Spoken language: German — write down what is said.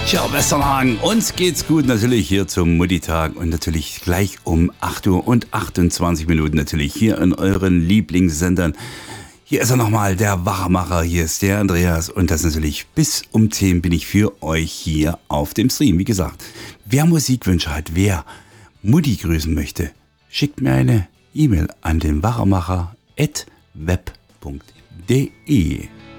Ja, Westernhagen, uns geht's gut natürlich hier zum Mutti-Tag und natürlich gleich um 8 Uhr und 28 Minuten natürlich hier in euren Lieblingssendern. Hier ist er nochmal, der Wachmacher, hier ist der Andreas und das natürlich bis um 10 bin ich für euch hier auf dem Stream. Wie gesagt, wer Musikwünsche hat, wer Mutti grüßen möchte, schickt mir eine E-Mail an den Wachmacher@web.de.